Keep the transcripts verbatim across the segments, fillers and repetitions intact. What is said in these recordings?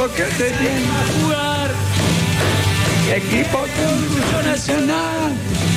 que te tiene a jugar. Equipo de orgullo nacional.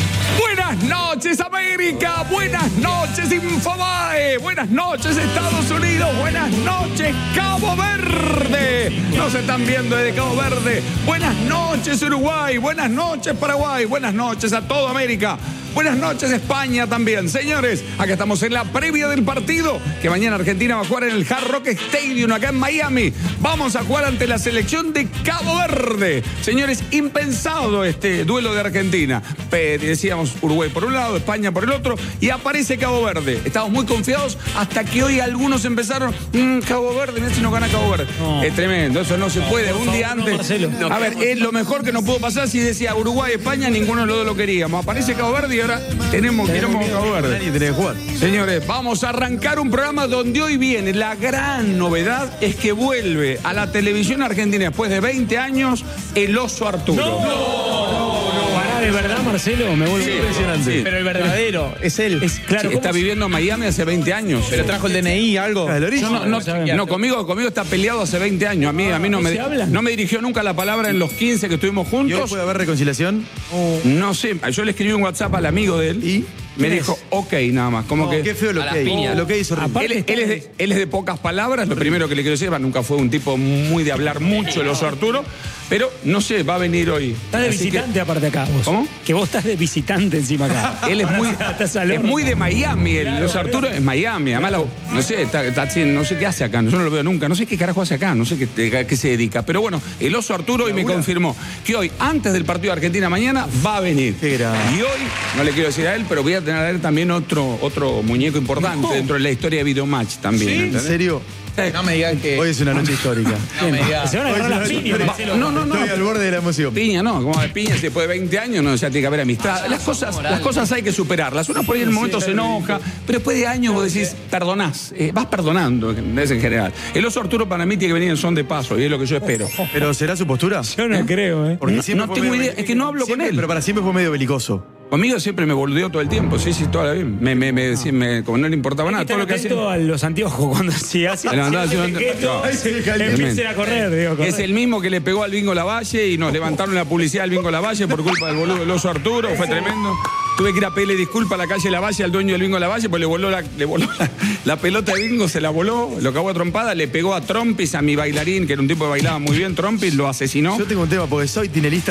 Buenas noches, América. Buenas noches, Infobae. Buenas noches, Estados Unidos. Buenas noches, Cabo Verde. Nos están viendo desde Cabo Verde. Buenas noches, Uruguay. Buenas noches, Paraguay. Buenas noches a toda América. Buenas noches, España también. Señores, acá estamos en la previa del partido que mañana Argentina va a jugar en el Hard Rock Stadium acá en Miami. Vamos a jugar ante la selección de Cabo Verde. Señores, impensado este duelo de Argentina. Pe- decíamos Uruguay por un lado, España por el otro, y aparece Cabo Verde. Estamos muy confiados hasta que hoy algunos empezaron, mmm, Cabo Verde, mirá si no gana Cabo Verde. No. Es tremendo, eso no se puede. Un día antes. No, a ver, es lo mejor que nos pudo pasar si decía Uruguay, España, ninguno de los dos lo queríamos. Aparece Cabo Verde y ahora tenemos que ir a Cabo Verde. Nadie tiene que jugar. Señores, vamos a arrancar un programa donde hoy viene la gran novedad es que vuelve a la televisión argentina después de veinte años el Oso Arturo. No, no, no, no. Pará, de verdad, Marcelo, me vuelve Sí, impresionante. sí. Pero el verdadero es él. Es, claro, Sí, está viviendo en Miami hace veinte años. Pero trajo el D N I, algo. El origen. Yo no, no, no, conmigo, conmigo está peleado hace veinte años. A mí, a mí no, ¿no me, se hablan? no me dirigió nunca la palabra en los quince que estuvimos ¿Y hoy juntos. puede haber reconciliación? No sé, yo le escribí un WhatsApp al amigo de él ¿Y? me ¿Quién dijo, es? ok, nada más. Como Oh, que qué feo lo a que las hay. piñas. Lo que hizo Aparte- Él, él es de, él es de pocas palabras, lo primero que le quiero decir, nunca fue un tipo muy de hablar mucho el Oso Arturo, pero no sé, va a venir hoy. Estás de Así visitante que aparte acá, vos. ¿Cómo? Que vos estás de visitante encima acá. él es muy, Estás al es horno. muy de Miami, el Claro, Oso Arturo es Miami, además la- no sé, está, está haciendo- no sé qué hace acá, yo no lo veo nunca, no sé qué carajo hace acá, no sé qué, a qué se dedica, pero bueno, el Oso Arturo hoy me confirmó que hoy, antes del partido de Argentina mañana, va a venir. Qué grande. Y hoy, no le quiero decir a él, pero voy a tener a él también otro, otro muñeco importante No. dentro de la historia de Videomatch también. ¿En ¿entendés? serio? No me digan que. Hoy es una noche histórica. No me digan. Se van a agarrar las Hoy- piñas, Marcelo. No, no, no. Estoy al borde de la emoción. Piña, no, como de piña después de veinte años, no, ya tiene que haber amistad. Las cosas, las cosas hay que superarlas. Uno por ahí en el momento se enoja, pero después de años vos decís, perdonás, eh, vas perdonando, es en general. El Oso Arturo para mí tiene que venir en son de paso, y es lo que yo espero. ¿Pero será su postura? Yo no creo, ¿eh? Porque No- siempre no fue tengo medio- idea, es que no hablo con siempre- él. Pero para siempre fue medio belicoso. Conmigo siempre me boludeó todo el tiempo, sí, sí, toda la vida. Me, me, me, sí, me- como no le importaba nada, todo lo que hacía. a los anteojos cuando si hace Le mandaba si hace así, gesto, no. sí, caliente. empiecen a correr, digo, correr. Es el mismo que le pegó al Bingo Lavalle y nos levantaron la publicidad del Bingo Lavalle por culpa del boludo del Oso Arturo, fue tremendo. Tuve que ir a pedirle disculpas a la calle Lavalle al dueño del Bingo Lavalle, pues le voló la, le voló la, la pelota de Bingo, se la voló, lo cagó a trompada, le pegó a Trompis, a mi bailarín, que era un tipo que bailaba muy bien, Trompis, lo asesinó. Yo tengo un tema porque soy tinelista.